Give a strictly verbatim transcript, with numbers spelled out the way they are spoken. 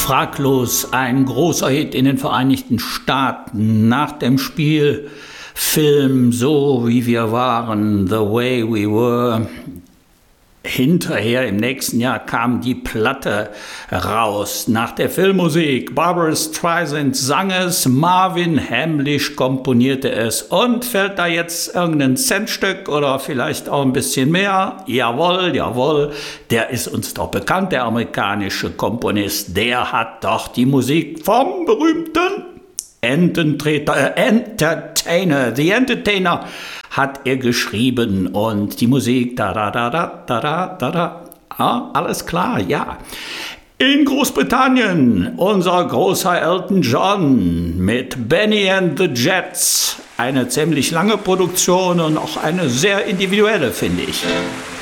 Fraglos ein großer Hit in den Vereinigten Staaten. Nach dem Spielfilm So wie wir waren, The Way We Were. Hinterher im nächsten Jahr kam die Platte raus. Nach der Filmmusik, Barbra Streisand sang es, Marvin Hamlisch komponierte es. Und fällt da jetzt irgendein Centstück oder vielleicht auch ein bisschen mehr? Jawohl, jawohl, der ist uns doch bekannt, der amerikanische Komponist. Der hat doch die Musik vom berühmten Ententreter, äh, Entertainer, The Entertainer hat er geschrieben und die Musik, da da da da da da da da, ah, alles klar, ja. In Großbritannien unser großer Elton John mit Benny and the Jets, eine ziemlich lange Produktion und auch eine sehr individuelle, finde ich.